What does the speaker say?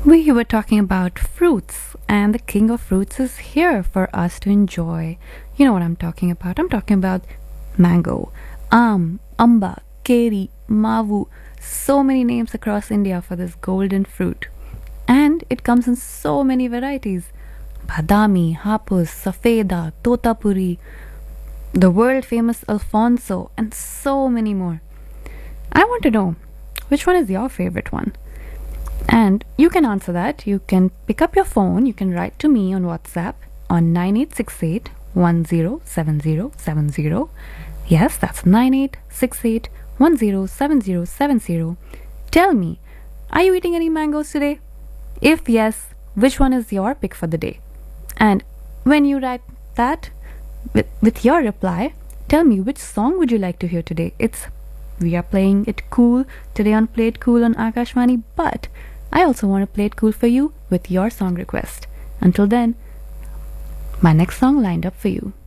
We were talking about fruits, and the king of fruits is here for us to enjoy. You know what I'm talking about? I'm talking about mango, amba, keri, mavu. So many names across India for this golden fruit. And it comes in so many varieties: badami, hapus, safeda, totapuri, the world famous Alfonso, and so many more. I want to know, which one is your favorite one? And you can answer that. You can pick up your phone, you can write to me on WhatsApp on 9868 107070. Yes, that's 9868 107070. Tell me, are you eating any mangoes today? If yes, which one is your pick for the day? And when you write that with your reply, tell me which song would you like to hear today. We are playing it cool today on Play It Cool on Akashvani, but I also want to play it cool for you with your song request. Until then, my next song lined up for you.